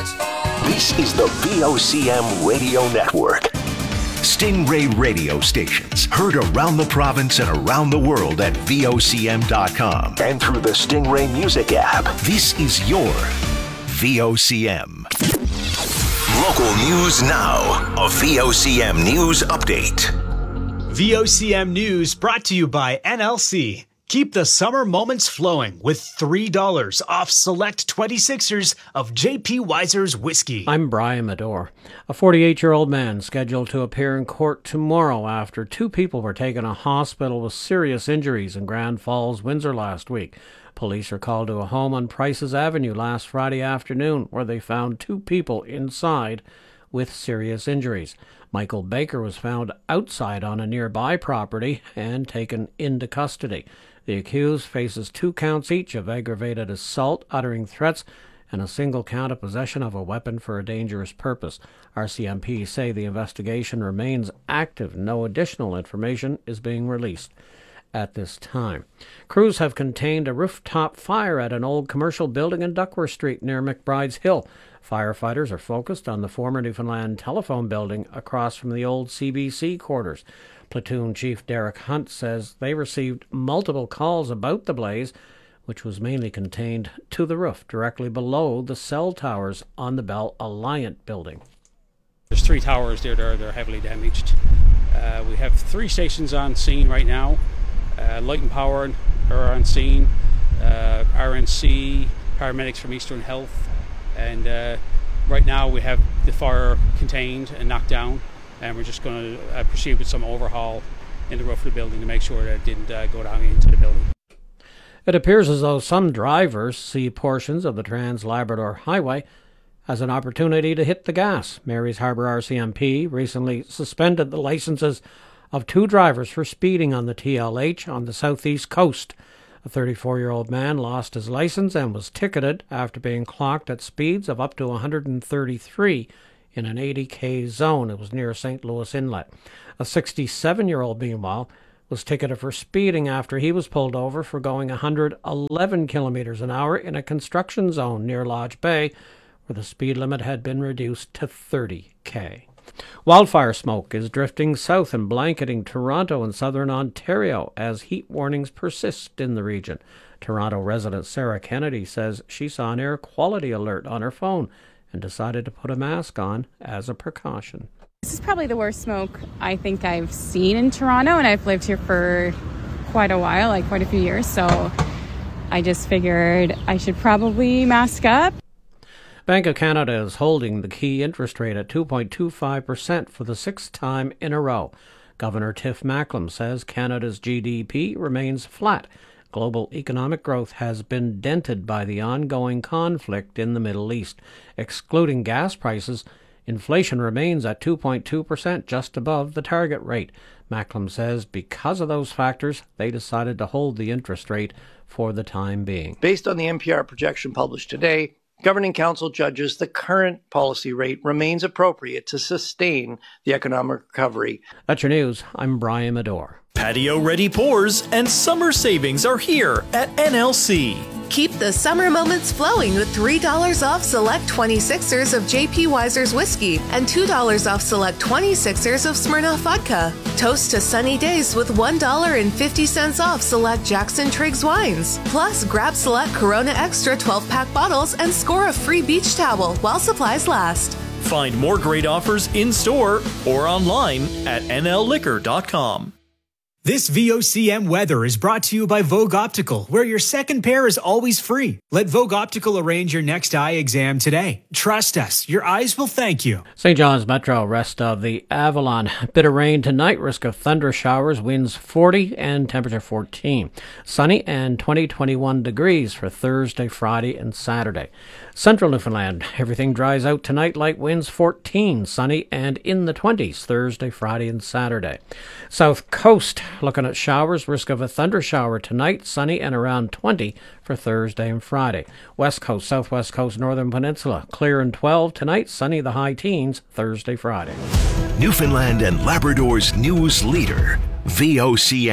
This is the VOCM Radio Network. Stingray radio stations heard around the province and around the world at VOCM.com and through the Stingray Music app. This is your VOCM. Local news now. A VOCM News Update. VOCM News brought to you by NLC. Keep the summer moments flowing with $3 off select 26ers of J.P. Weiser's whiskey. I'm Brian Medore. A 48-year-old man scheduled to appear in court tomorrow after two people were taken to hospital with serious injuries in Grand Falls, Windsor last week. Police are called to a home on Prices Avenue last Friday afternoon where they found two people inside with serious injuries. Michael Baker was found outside on a nearby property and taken into custody. The accused faces 2 counts each of aggravated assault, uttering threats, and a single count of possession of a weapon for a dangerous purpose. RCMP say the investigation remains active. No additional information is being released at this time. Crews have contained a rooftop fire at an old commercial building in Duckworth Street near McBride's Hill. Firefighters are focused on the former Newfoundland telephone building across from the old CBC quarters. Platoon Chief Derek Hunt says they received multiple calls about the blaze, which was mainly contained to the roof directly below the cell towers on the Bell Alliant building. There's 3 towers there that are heavily damaged. We have 3 stations on scene right now. Light and Power are on scene, RNC, paramedics from Eastern Health, and right now we have the fire contained and knocked down, and we're just going to proceed with some overhaul in the roof of the building to make sure that it didn't go down into the building. It appears as though some drivers see portions of the Trans-Labrador Highway as an opportunity to hit the gas. Mary's Harbour RCMP recently suspended the licenses of 2 drivers for speeding on the TLH on the southeast coast. A 34-year-old man lost his license and was ticketed after being clocked at speeds of up to 133 in an 80k zone. It was near St. Louis Inlet. A 67-year-old, meanwhile, was ticketed for speeding after he was pulled over for going 111 kilometers an hour in a construction zone near Lodge Bay, where the speed limit had been reduced to 30k. Wildfire smoke is drifting south and blanketing Toronto and southern Ontario as heat warnings persist in the region. Toronto resident Sarah Kennedy says she saw an air quality alert on her phone and decided to put a mask on as a precaution. This is probably the worst smoke I think I've seen in Toronto, and I've lived here for quite a while, like quite a few years, so I just figured I should probably mask up. Bank of Canada is holding the key interest rate at 2.25% for the 6th time in a row. Governor Tiff Macklem says Canada's GDP remains flat. Global economic growth has been dented by the ongoing conflict in the Middle East. Excluding gas prices, inflation remains at 2.2%, just above the target rate. Macklem says because of those factors, they decided to hold the interest rate for the time being. Based on the NPR projection published today, Governing Council judges the current policy rate remains appropriate to sustain the economic recovery. That's your news. I'm Brian Medore. Patio-ready pours and summer savings are here at NLC. Keep the summer moments flowing with $3 off select 26ers of J.P. Weiser's whiskey and $2 off select 26ers of Smirnoff vodka. Toast to sunny days with $1.50 off select Jackson Triggs wines. Plus, grab select Corona Extra 12-pack bottles and score a free beach towel while supplies last. Find more great offers in-store or online at nlliquor.com. This VOCM weather is brought to you by Vogue Optical, where your second pair is always free. Let Vogue Optical arrange your next eye exam today. Trust us, your eyes will thank you. St. John's Metro, rest of the Avalon. Bit of rain tonight, risk of thunder showers, winds 40 and temperature 14. Sunny and 21 degrees for Thursday, Friday, and Saturday. Central Newfoundland, everything dries out tonight, light winds 14, sunny and in the 20s Thursday, Friday, and Saturday. South Coast, looking at showers, risk of a thunder shower tonight, sunny and around 20 for Thursday and Friday. West Coast, Southwest Coast, Northern Peninsula, clear and 12 tonight, sunny the high teens Thursday, Friday. Newfoundland and Labrador's news leader, VOCM.